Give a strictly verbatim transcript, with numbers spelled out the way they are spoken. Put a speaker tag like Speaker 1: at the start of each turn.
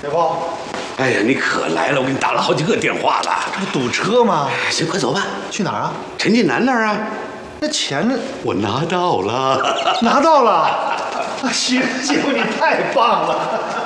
Speaker 1: 铁炮，
Speaker 2: 哎呀，你可来了！我给你打了好几个电话了。
Speaker 1: 这不堵车吗？
Speaker 2: 行，快走吧。
Speaker 1: 去哪儿啊？
Speaker 2: 陈近南那儿啊。
Speaker 1: 那钱呢？
Speaker 2: 我拿到了，
Speaker 1: 拿到了。啊，行，姐夫你太棒了。